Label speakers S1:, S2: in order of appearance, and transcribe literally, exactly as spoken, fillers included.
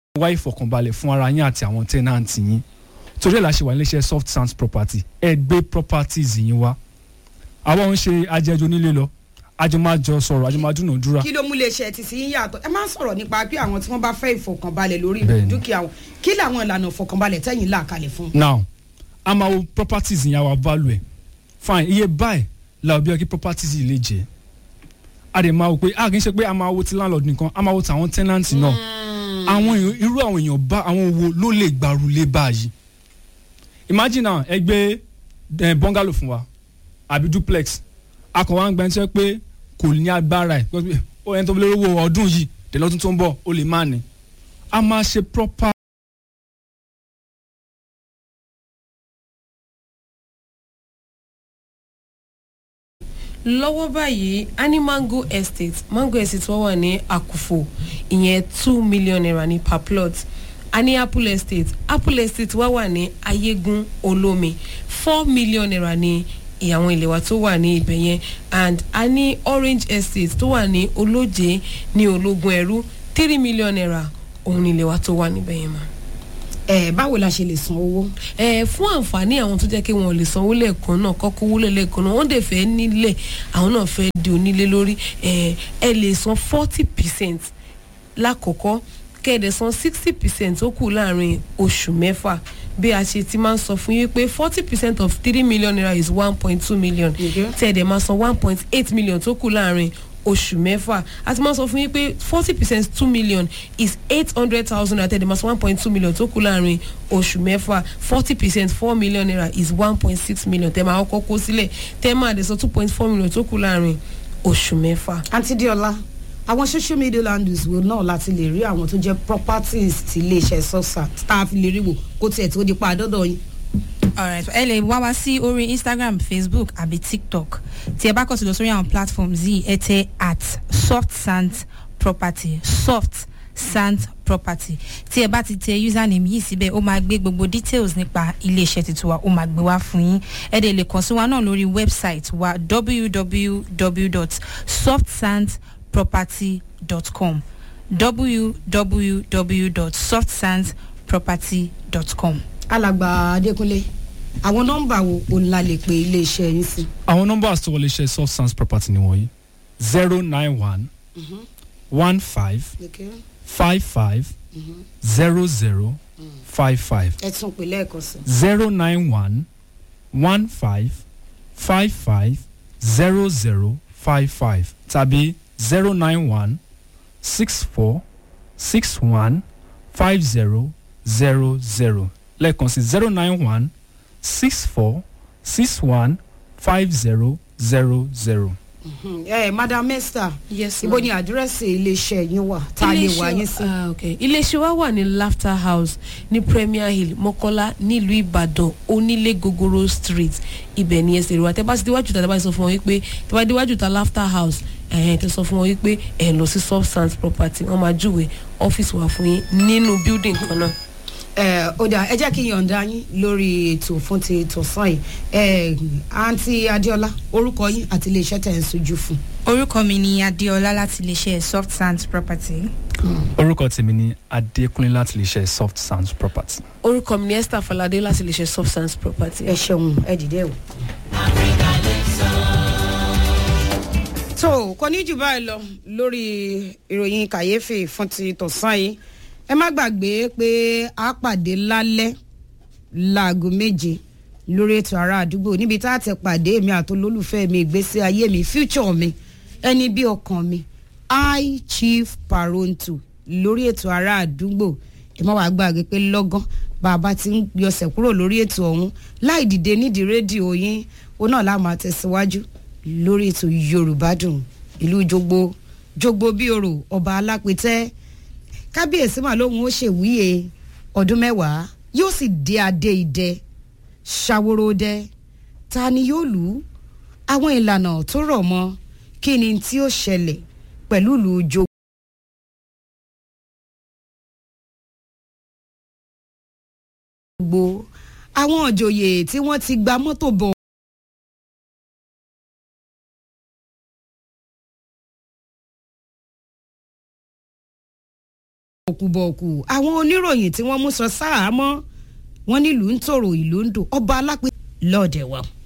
S1: wá ìfọ̀kànbalẹ̀ fún ara yín àti àwọn tẹ́nàntì yín torí ẹ̀ la ṣe wà níléeṣẹ́ Soft Sands Property ẹ gbé properties yín wá àwọn ń ṣe ajẹjọ nílé lọ àjọ máa jọ sọ̀rọ̀ àjọ máa dúnàádúrà.
S2: kí ló mú iléeṣẹ́ ti sí yín yàtọ̀ ẹ máa ń sọ̀rọ̀ nípa pé àwọn tí wọ́n bá fẹ́ ìfọ̀kànbalẹ̀ lórí dúkìá wọn kí làwọn ìlànà ìfọ̀kànbalẹ̀ tẹ́yìn là kalẹ̀ fún.
S1: now a máa wo properties yẹn àwa value ẹ̀ fine iye báyìí la ò bí ọkí properties yìí lè jẹ́ a dẹ̀ máa wò pé a kì í ṣe pé a máa wo ti landlord nìkan a máa wo ti àwọn tenant náà àwọn irú àwọn èèyàn bá àwọn wo ló lè gbàrúlé báyìí imagine now ẹ gbé bungalow fún wa àbí duplex akọ̀wá ń gbẹ́ntẹ́ pé kò ní agbára ẹ̀ ó ẹni tó fi lówó ọdún yìí tẹ̀lọ́dún tó ń bọ̀ ó lè má ní a máa ṣe proper.
S3: lọ́wọ́ báyìí ani mango estate mango estate wọ́n wà ní Àkùfò ìyẹn two million naira ní per plot ani apple estate apple estate wọ́n wà ní Ayégún Olómi four million naira ní ìyàwọn ilé wa tó wà ní ibẹ̀ yẹn and ani orange estate tó wà ní Olóje ní Ológun Ẹrú three million naira òun ilé wa tó wà níbẹ̀ yẹn mọ́.
S2: ẹ báwo la ṣe lè san owó.
S3: ẹ fún àǹfààní àwọn tó jẹ́ kí wọ́n lè sanwó lẹ́ẹ̀kan náà kọ́kọ́ wọlé lẹ́ẹ̀kan náà wọ́n dẹ̀ fẹ́ nílẹ̀ àwọn náà fẹ́ di onílé lórí ẹ ẹ lè san forty percent lákọ̀ọ́kọ́ kẹ́ẹ̀dẹ̀ san sixty percent ó kù láàrin oṣù mẹ́fà bí a ṣe ti máa ń sọ fún yín pé forty percent of three million naira is one point two million tẹ́ẹ̀dẹ̀ máa san one point eight million tó kù láàrin oṣù mẹ́fà a ti máa sọ fún yín pé forty percent two million is eight hundred thousand naira tẹ́lẹ̀ máa san one point two million tó kù láàrin oṣù mẹ́fà forty percent four million naira is one point six million tẹ́ máa kọ́kọ́ kó sílẹ̀ tẹ́ máa dẹ̀ sọ two point four million tó kù láàrin oṣù mẹ́fà.
S2: Aunty Diola àwọn social media landers wo náà láti lè rí àwọn tó jẹ́ properties ti iléeṣẹ́ sọ́sà tá a fi lè rí wò kó tiẹ̀ tó di pa àdọ́dọ̀ yín.
S4: alright ẹ lè wá wá sí orí Instagram, Facebook àbí TikTok tí ẹ bá kàn sí lọ sórí àwọn platforms yìí ẹ tẹ at Soft Sands Property Soft Sands Property tí ẹ bá ti tẹ username yìí síbẹ̀ ó máa gbé gbogbo details nípa iléeṣẹ́ tuntun wa ó máa gbé wá fún yín ẹ dẹ̀ lè kàn sí wa náà lórí website wa w w w dot soft sands property dot com w w w dot soft sands property dot com.
S2: alàgbà Adékúnlé àwọn nọ́mbà wo òun la lè pe iléeṣẹ́ yín sí.
S1: àwọn nọ́mbà tó wọlé iṣẹ́ Soft Sands Property ni wọ̀nyí zero nine one one five five five zero zero five five.
S2: ẹ tún pè lẹ́ẹ̀kan sí.
S1: zero nine one one five five five zero zero five five tàbí zero nine one six four six one five zero zero zero lẹ́ẹ̀kan sí zero nine one six four six one five zero zero zero.
S2: ẹ madam Esther
S3: yes
S2: ibo ni àdírẹ́sì iléeṣẹ́ yín wà tá a lè wá yín sí.
S3: okay iléeṣẹ́ wa wà ní Laughter House ní Premier Hill Mọ́kọ́lá nílùú Ìbàdàn onílé gogoro street ibẹ̀ ni ẹsẹ̀ ìwà tẹ́ bá ti déwájú tá a bá sọ fún wọn wípé tẹ́ bá déwájú tá Laughter House ẹ̀hìn tẹ́ sọ fún wọn wípé ẹ̀ lọ sí Soft Sands Property wọ́n máa júwe ọ́fíìsì wa fún yín nínú building kan náà.
S2: ẹ ó dà ẹ jẹ́ kí n yọ̀ǹda yín lórí ètò fún ti tọ̀sán yìí ẹ àǹtí Adéọlá orúkọ yín àti iléeṣẹ́ tẹ̀ ń sojú fún.
S4: orúkọ mi ni Adéọlá láti iléeṣẹ́ Soft Sands Property.
S1: orúkọ tèmi ni Adékúnlé láti iléeṣẹ́ Soft Sands Property.
S3: orúkọ mi ni Esther Falade láti iléeṣẹ́ Soft Sands Property.
S2: ẹ ṣeun ẹ dìde o. tó kò ní jù báyìí lọ lórí ìròyìn kàyéfì fún ti tọ̀sán yìí ẹ má gbàgbé pé a pàdé lálẹ́ láago méje lórí ètò ará àdúgbò níbi tá a ti pàdé mi àti olólùfẹ́ mi ìgbésí ayé mi future mi ẹni bí ọkàn mi I Chief Paronto lórí ètò ará àdúgbò ẹ má wàá gbàgbé pé lọ́gán bàbá ti ń yọsẹ̀ kúrò lórí ètò ọ̀hún láì dìde nídìí rédíò yín ó náà lá máa tẹ̀síwájú lórí ètò Yorùbá Dùn ìlú Jogbo Jogbo bí orò ọba alápẹ̀tẹ́ kábíyèsí mà lóhun ó ṣèwúyè ọdún mẹ́wàá yóò sì dé adé idẹ ṣàwòrò dẹ ta ni yóò lù ú àwọn ìlànà tó rọ̀ mọ́ kí ni tí ó ṣẹlẹ̀ pẹ̀lú ìlú Jogbo àwọn òjòyè tí wọ́n ti gba mọ́tò bọ̀ òkùbọ̀ọ̀kù àwọn oníròyìn tí wọ́n mú sọ sáà mọ́ wọn nílùú ń tòrò ìlú ń dùn ọba alápè lọ́ọ̀dẹ̀ wa.